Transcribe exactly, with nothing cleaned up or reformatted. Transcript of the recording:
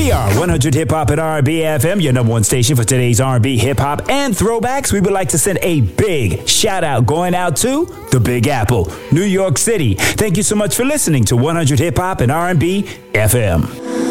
We are one hundred Hip Hop and R and B F M, your number one station for today's R and B, hip hop, and throwbacks. We would like to send a big shout out going out to the Big Apple, New York City. Thank you so much for listening to one hundred Hip Hop and R and B F M.